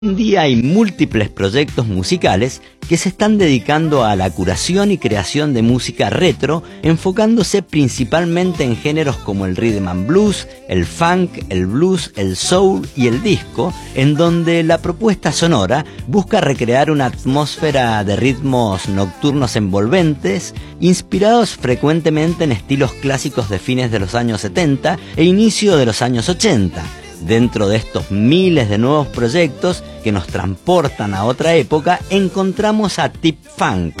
Hoy en día hay múltiples proyectos musicales que se están dedicando a la curación y creación de música retro, enfocándose principalmente en géneros como el rhythm and blues, el funk, el blues, el soul y el disco, en donde la propuesta sonora busca recrear una atmósfera de ritmos nocturnos envolventes, inspirados frecuentemente en estilos clásicos de fines de los años 70 e inicio de los años 80. Dentro de estos miles de nuevos proyectos que nos transportan a otra época, encontramos a Tip Funk,